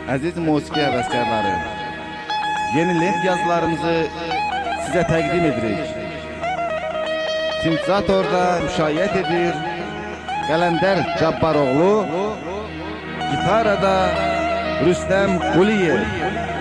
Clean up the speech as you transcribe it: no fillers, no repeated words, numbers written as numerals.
Əziz musiqi həvəskarları, yeni lent yazılarımızı sizə təqdim edirik. Sintezatorda müşayiət edir Qələndər Cabbaroğlu, gitarada Rüstəm Quliyev.